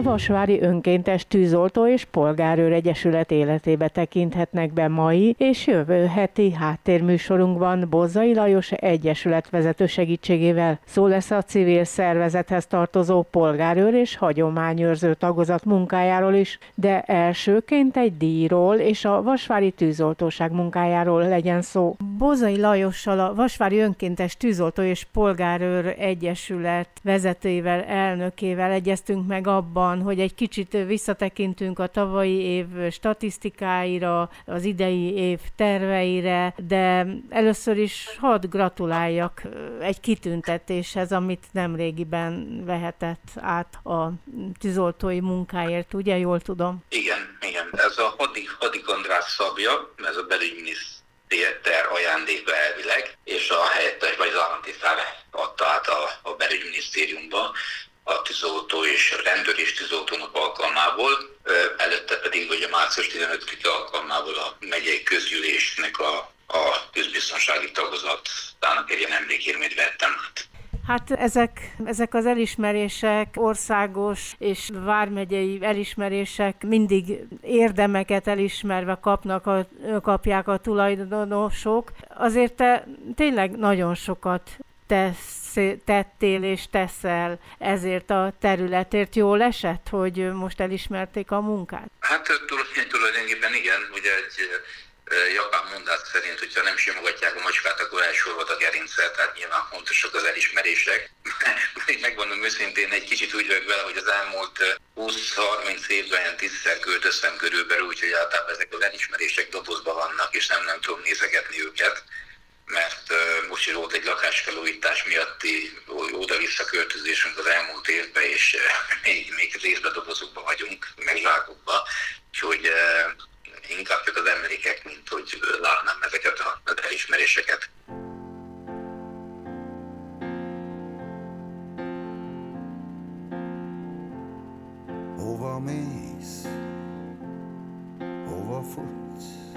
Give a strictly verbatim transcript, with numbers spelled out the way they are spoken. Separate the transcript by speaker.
Speaker 1: Vasvári Önkéntes Tűzoltó és Polgárőr Egyesület életébe tekinthetnek be mai és jövő heti háttérműsorunkban Bozzai Lajos Egyesület vezető segítségével. Szó lesz a civil szervezethez tartozó polgárőr és hagyományőrző tagozat munkájáról is, de elsőként egy díjról és a vasvári tűzoltóság munkájáról legyen szó. Bozzai Lajossal, a Vasvári Önkéntes Tűzoltó és Polgárőr Egyesület vezetőivel, elnökével egyeztünk meg abban, hogy egy kicsit visszatekintünk a tavalyi év statisztikáira, az idei év terveire, de először is hadd gratuláljak egy kitüntetéshez, amit nemrégiben vehetett át a tűzoltói munkáért, ugye, jól tudom?
Speaker 2: Igen, igen. Ez a Hadik, Hadik András szabja, ez a belügyminiszter ajándéka elvileg, és a helyettes vagy az államtitkár adta át a, a belügyminisztériumba a tűzoltó és a rendőr és tűzoltónap alkalmából, előtte pedig, hogy a március tizenötödike alkalmából a megyei közgyűlésnek a, a közbiztonsági tagozatának egy ilyen emlékérmét vettem át.
Speaker 1: Hát ezek, ezek az elismerések, országos és vármegyei elismerések mindig érdemeket elismerve kapnak a, kapják a tulajdonosok. Azért te tényleg nagyon sokat tesz, tettél és teszel ezért a területért. Jól esett, hogy most elismerték a munkát?
Speaker 2: Hát tulajdonképpen igen, ugye egy japán mondás szerint, hogyha nem simogatják a macskát, akkor elsorvad a gerincet, tehát nyilván fontosak az elismerések. Megmondom őszintén, egy kicsit úgy vagyok vele, hogy az elmúlt húsz-harminc évben olyan tízszer költöztem körülbelül, úgyhogy általában ezek az elismerések dobozban vannak, és nem, nem tudom nézegetni őket, mert most is volt egy lakásfelújítás miatti oda-vissza költözésünk az elmúlt évben, és még, még részben dobozokban vagyunk, meg zsákokban, úgyhogy inkább csak az emlékek, mint hogy látnám ezeket az elismeréseket.
Speaker 3: Hova mész? Hova futsz?